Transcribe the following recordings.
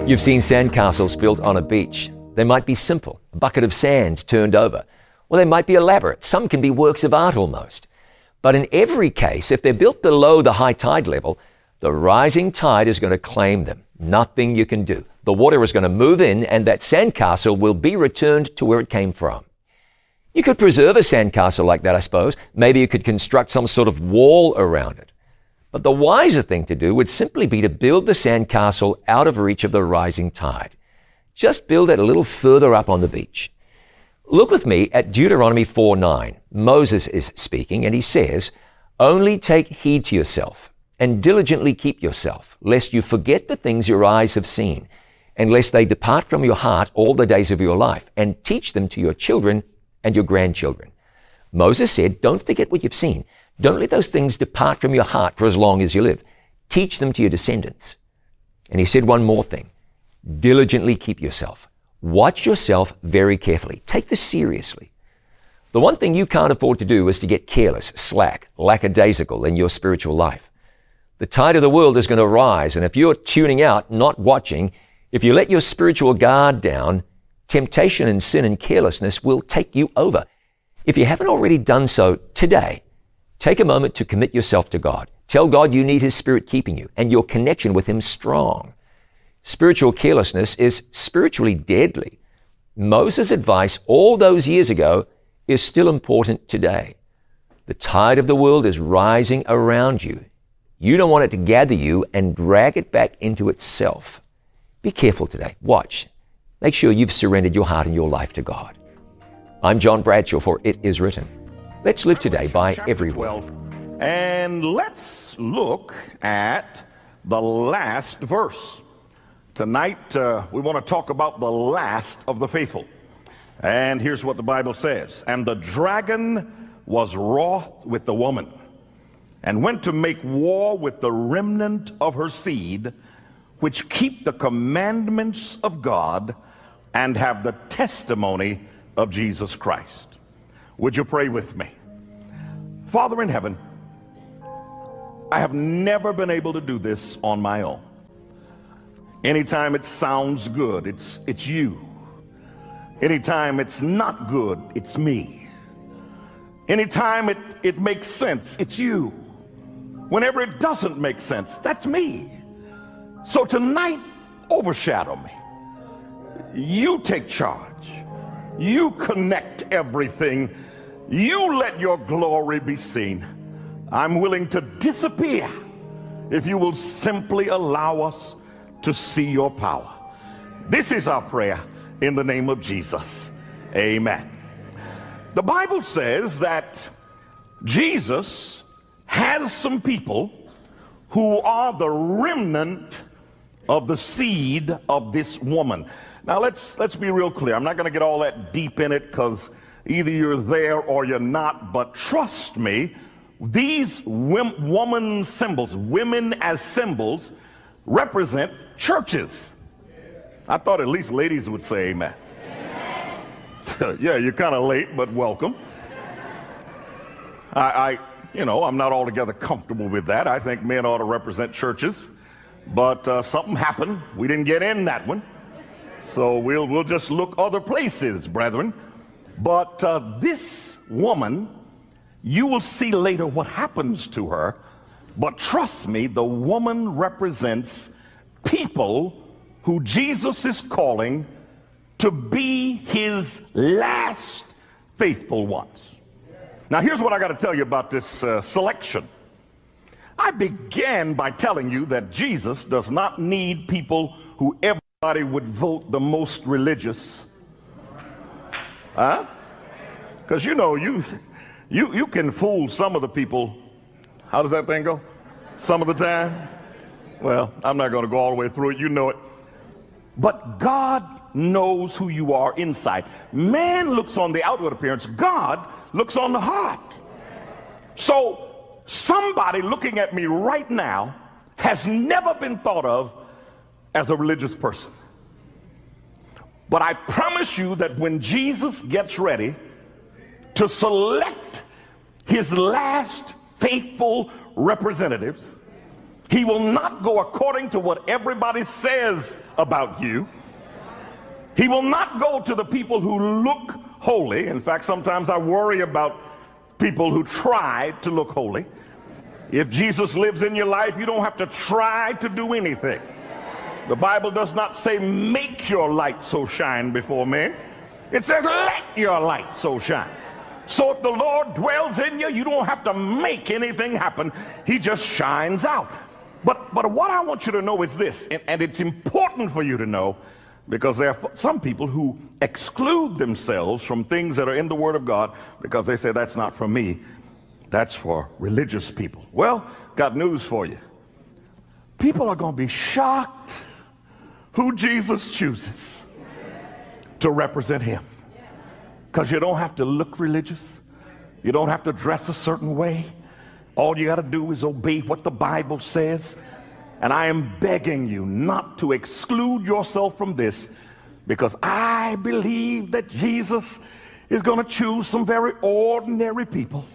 You've seen sandcastles built on a beach. They might be simple, a bucket of sand turned over. Well, they might be elaborate. Some can be works of art almost. But in every case, if they're built below the high tide level, the rising tide is going to claim them. Nothing you can do. The water is going to move in, and that sandcastle will be returned to where it came from. You could preserve a sandcastle like that, I suppose. Maybe you could construct some sort of wall around it. But the wiser thing to do would simply be to build the sandcastle out of reach of the rising tide. Just build it a little further up on the beach. Look with me at Deuteronomy 4:9. Moses is speaking, and he says, "Only take heed to yourself, and diligently keep yourself, lest you forget the things your eyes have seen, and lest they depart from your heart all the days of your life, and teach them to your children and your grandchildren." Moses said, don't forget what you've seen. Don't let those things depart from your heart for as long as you live. Teach them to your descendants. And he said one more thing. Diligently keep yourself. Watch yourself very carefully. Take this seriously. The one thing you can't afford to do is to get careless, slack, lackadaisical in your spiritual life. The tide of the world is going to rise, and if you're tuning out, not watching, if you let your spiritual guard down, temptation and sin and carelessness will take you over. If you haven't already done so today, take a moment to commit yourself to God. Tell God you need His Spirit keeping you and your connection with Him strong. Spiritual carelessness is spiritually deadly. Moses' advice all those years ago is still important today. The tide of the world is rising around you. You don't want it to gather you and drag it back into itself. Be careful today. Watch. Make sure you've surrendered your heart and your life to God. I'm John Bradshaw for It Is Written. Let's live today by every word. And let's look at the last verse. Tonight, we want to talk about the last of the faithful. And here's what the Bible says. And the dragon was wroth with the woman, and went to make war with the remnant of her seed, which keep the commandments of God and have the testimony of Jesus Christ. Would you pray with me? Father in heaven, I have never been able to do this on my own. Anytime it sounds good, it's you. Anytime it's not good, it's me. Anytime it makes sense, it's you. Whenever it doesn't make sense, that's me. So tonight, overshadow me. You take charge. You connect everything. You let your glory be seen. I'm willing to disappear if you will simply allow us to see your power. This is our prayer in the name of Jesus. Amen. The Bible says that Jesus has some people who are the remnant of the seed of this woman. Now let's be real clear. I'm not going to get all that deep in it because either you're there or you're not, but trust me, these woman symbols, women as symbols, represent churches. I thought at least ladies would say amen. Yeah, you're kind of late, but welcome. I'm not altogether comfortable with that. I think men ought to represent churches, but something happened. We didn't get in that one, so we'll just look other places, brethren. But this woman, you will see later what happens to her. But trust me, the woman represents people who Jesus is calling to be His last faithful ones. Now here's what I got to tell you about this selection. I began by telling you that Jesus does not need people who everybody would vote the most religious. Because you can fool some of the people. How does that thing go? Some of the time? Well, I'm not going to go all the way through it. You know it. But God knows who you are inside. Man looks on the outward appearance. God looks on the heart. So somebody looking at me right now has never been thought of as a religious person. But I promise you that when Jesus gets ready to select His last faithful representatives, He will not go according to what everybody says about you. He will not go to the people who look holy. In fact, sometimes I worry about people who try to look holy. If Jesus lives in your life, you don't have to try to do anything. The Bible does not say make your light so shine before men. It says let your light so shine. So if the Lord dwells in you, you don't have to make anything happen. He just shines out. But what I want you to know is this, and it's important for you to know, because there are some people who exclude themselves from things that are in the Word of God because they say that's not for me, that's for religious people. Well, got news for you. People are going to be shocked who Jesus chooses to represent him. Because you don't have to look religious. You don't have to dress a certain way. All you got to do is obey what the Bible says. And I am begging you not to exclude yourself from this, because I believe that Jesus is going to choose some very ordinary people.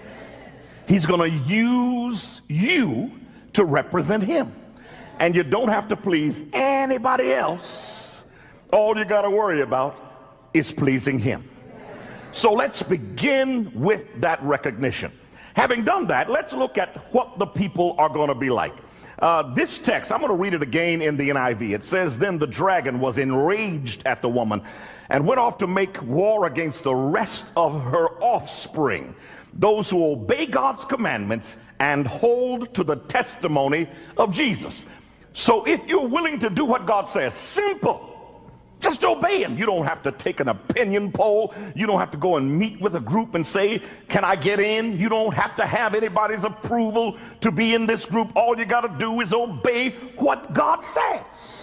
He's going to use you to represent him. And you don't have to please anybody else. All you got to worry about is pleasing him. So let's begin with that recognition. Having done that, let's look at what the people are going to be like. This text, I'm going to read it again in the NIV. It says, then the dragon was enraged at the woman and went off to make war against the rest of her offspring, those who obey God's commandments and hold to the testimony of Jesus. So if you're willing to do what God says, simple. Just obey him. You don't have to take an opinion poll. You don't have to go and meet with a group and say, can I get in? You don't have to have anybody's approval to be in this group. All you got to do is obey what God says.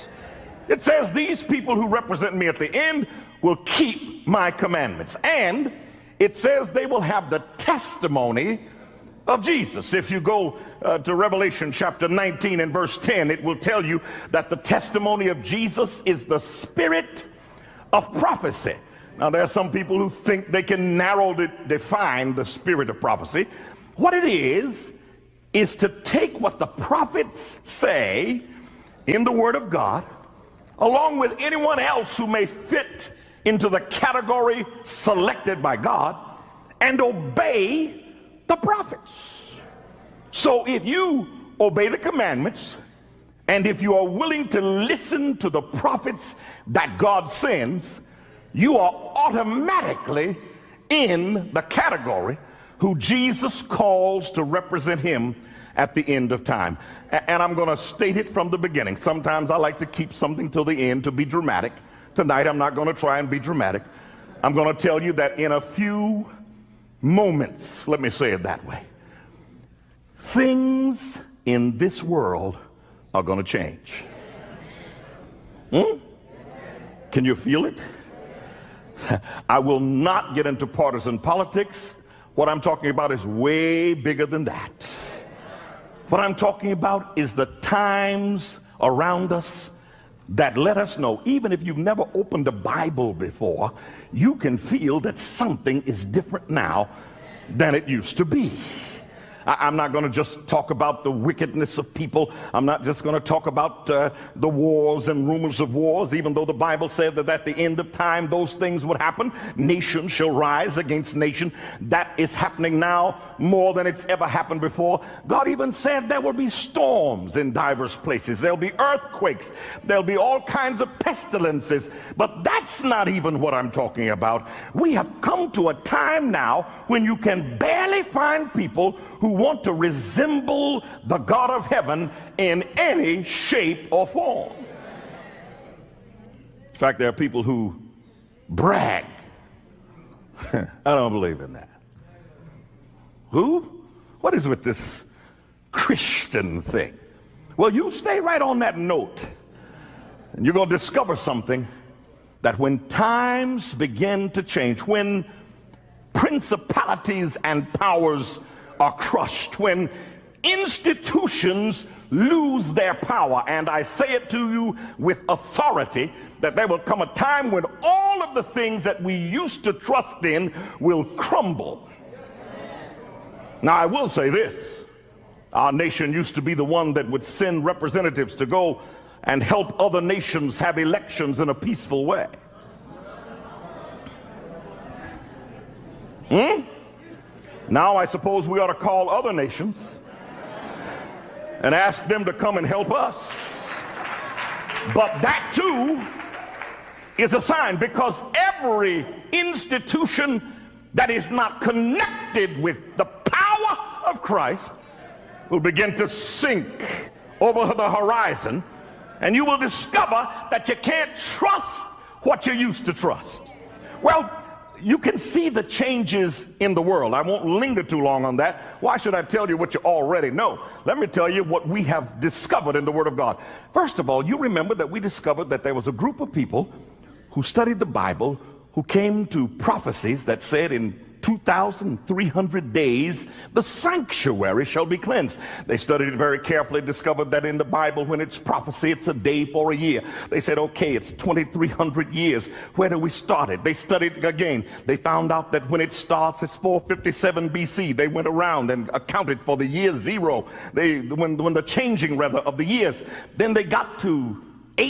It says these people who represent me at the end will keep my commandments. And it says they will have the testimony of Jesus. If you go to Revelation chapter 19 and verse 10, it will tell you that the testimony of Jesus is the spirit of prophecy. Now, there are some people who think they can narrowly define the spirit of prophecy. What it is to take what the prophets say in the Word of God, along with anyone else who may fit into the category selected by God, and obey the prophets. So if you obey the commandments, and if you are willing to listen to the prophets that God sends, you are automatically in the category who Jesus calls to represent him at the end of time. And I'm going to state it from the beginning. Sometimes I like to keep something till the end to be dramatic. Tonight I'm not going to try and be dramatic. I'm going to tell you that in a few moments, let me say it that way, things in this world are going to change. Can you feel it? I will not get into partisan politics. What I'm talking about is way bigger than that. What I'm talking about is the times around us that let us know, even if you've never opened a Bible before, you can feel that something is different now than it used to be. I'm not going to just talk about the wickedness of people. I'm not just going to talk about the wars and rumors of wars, even though the Bible said that at the end of time those things would happen. Nation shall rise against nation. That is happening now more than it's ever happened before. God even said there will be storms in diverse places. There'll be earthquakes. There'll be all kinds of pestilences. But that's not even what I'm talking about. We have come to a time now when you can barely find people who want to resemble the God of heaven in any shape or form. In fact, there are people who brag. I don't believe in that. Who? What is with this Christian thing? Well, you stay right on that note, and you're going to discover something, that when times begin to change, when principalities and powers are crushed, when institutions lose their power, and I say it to you with authority, that there will come a time when all of the things that we used to trust in will crumble. Now, I will say this, Our nation used to be the one that would send representatives to go and help other nations have elections in a peaceful way. Now I suppose we ought to call other nations and ask them to come and help us. But that too is a sign, because every institution that is not connected with the power of Christ will begin to sink over the horizon, and you will discover that you can't trust what you used to trust. Well, you can see the changes in the world. I won't linger too long on that. Why should I tell you what you already know? Let me tell you what we have discovered in the Word of God. First of all, you remember that we discovered that there was a group of people who studied the Bible, who came to prophecies that said in 2,300 days the sanctuary shall be cleansed. They studied it very carefully, discovered that in the Bible, when it's prophecy, it's a day for a year. They said, okay, it's 2,300 years. Where do we start it? They studied it again. They found out that when it starts, it's 457 BC. They went around and accounted for the year zero. When the changing rather of the years. Then they got to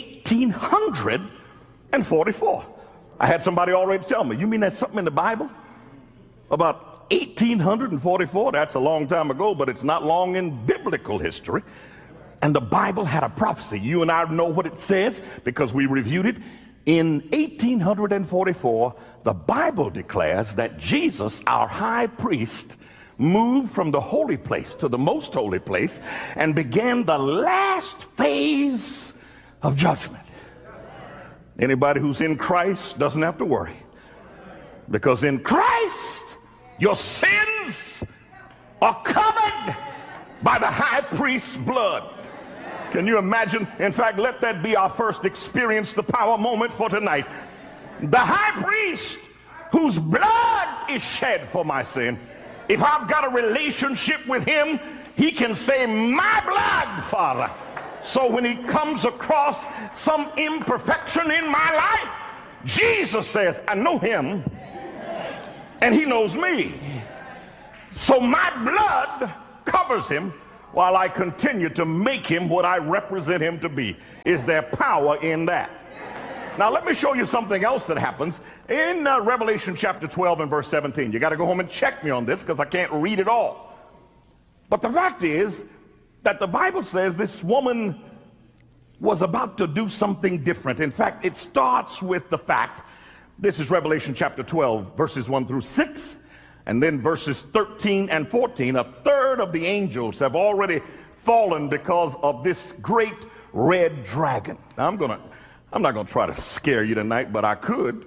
1844. I had somebody already tell me, you mean there's something in the Bible about 1844? That's a long time ago, but it's not long in biblical history. And the Bible had a prophecy. You and I know what it says because we reviewed it. In 1844, the Bible declares that Jesus, our high priest, moved from the holy place to the most holy place and began the last phase of judgment. Anybody who's in Christ doesn't have to worry, because in Christ your sins are covered by the high priest's blood. Can you imagine? In fact, let that be our first experience the power moment for tonight. The high priest whose blood is shed for my sin. If I've got a relationship with him, he can say, my blood, Father. So when he comes across some imperfection in my life, Jesus says, I know him and he knows me. So my blood covers him while I continue to make him what I represent him to be. Is there power in that? Now let me show you something else that happens in Revelation chapter 12 and verse 17. You got to go home and check me on this because I can't read it all. But the fact is that the Bible says this woman was about to do something different. In fact, it starts with the fact, this is Revelation chapter 12, verses 1 through 6, and then verses 13 and 14. A third of the angels have already fallen because of this great red dragon. Now, I'm not going to try to scare you tonight, but I could.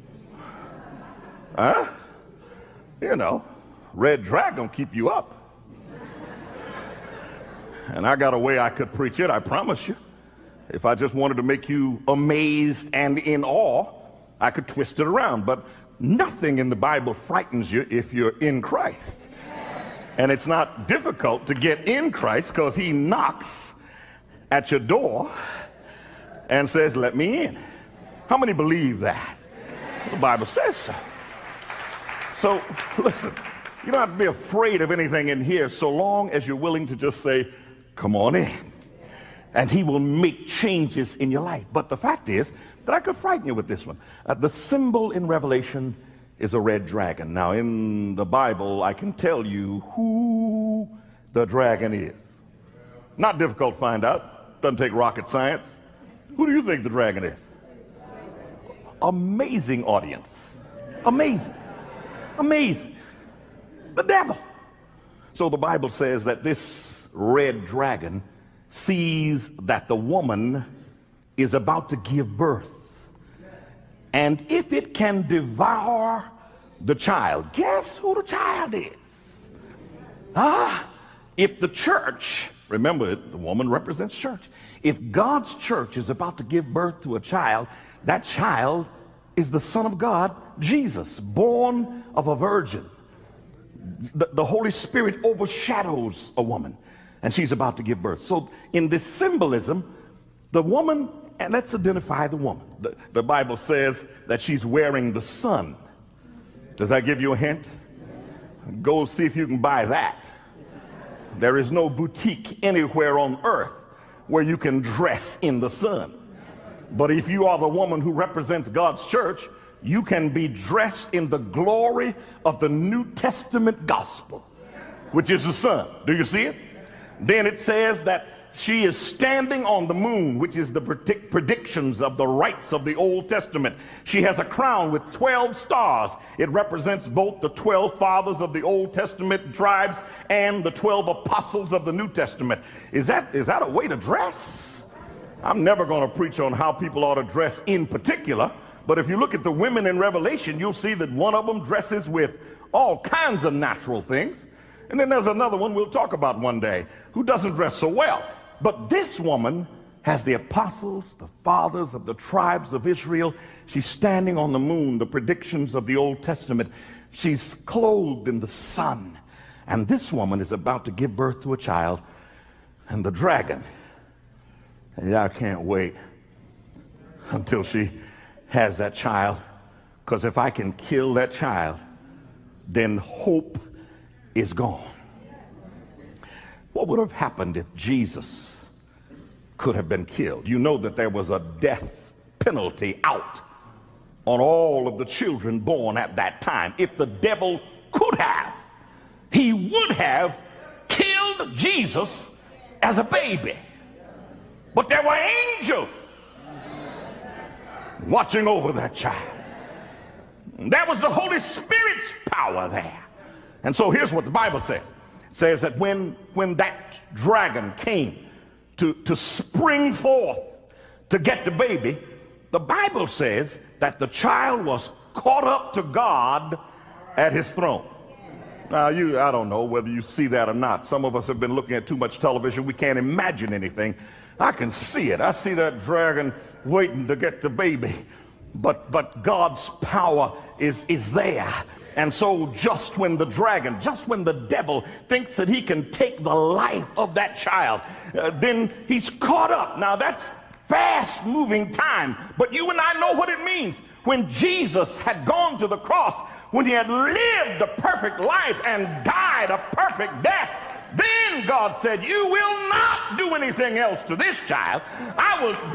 You know, red dragon keep you up. And I got a way I could preach it, I promise you. If I just wanted to make you amazed and in awe, I could twist it around. But nothing in the Bible frightens you if you're in Christ. And it's not difficult to get in Christ because he knocks at your door and says, let me in. How many believe that? The Bible says so. So, listen, you don't have to be afraid of anything in here so long as you're willing to just say, come on in. And he will make changes in your life. But the fact is that I could frighten you with this one. The symbol in Revelation is a red dragon. Now, in the Bible, I can tell you who the dragon is. Not difficult to find out. Doesn't take rocket science. Who do you think the dragon is? Amazing audience. Amazing. Amazing. The devil. So the Bible says that this red dragon sees that the woman is about to give birth. And if it can devour the child, guess who the child is? If the church, remember the woman represents church. If God's church is about to give birth to a child, that child is the Son of God, Jesus, born of a virgin. The Holy Spirit overshadows a woman, and she's about to give birth. So in this symbolism, the woman, and let's identify the woman. The Bible says that she's wearing the sun. Does that give you a hint? Go see if you can buy that. There is no boutique anywhere on earth where you can dress in the sun. But if you are the woman who represents God's church, you can be dressed in the glory of the New Testament gospel, which is the sun. Do you see it? Then it says that she is standing on the moon, which is the predictions of the rites of the Old Testament. She has a crown with 12 stars. It represents both the 12 fathers of the Old Testament tribes and the 12 apostles of the New Testament. Is that a way to dress? I'm never going to preach on how people ought to dress in particular, but if you look at the women in Revelation, you'll see that one of them dresses with all kinds of natural things. And then there's another one we'll talk about one day who doesn't dress so well. But this woman has the apostles, the fathers of the tribes of Israel. She's standing on the moon, the predictions of the Old Testament. She's clothed in the sun. And this woman is about to give birth to a child. And the dragon, and I can't wait until she has that child. Because if I can kill that child, then hope is gone. What would have happened if Jesus could have been killed? You know that there was a death penalty out on all of the children born at that time. If the devil could have, he would have killed Jesus as a baby. But there were angels watching over that child. There was the Holy Spirit's power there. And so here's what the Bible says. It says that when that dragon came to spring forth to get the baby, the Bible says that the child was caught up to God at his throne. Now, I don't know whether you see that or not. Some of us have been looking at too much television. We can't imagine anything. I can see it. I see that dragon waiting to get the baby. But God's power is there. And so just when the devil thinks that he can take the life of that child, then he's caught up. Now that's fast moving time, but you and I know what it means. When Jesus had gone to the cross, when he had lived a perfect life and died a perfect death, then God said, you will not do anything else to this child. I will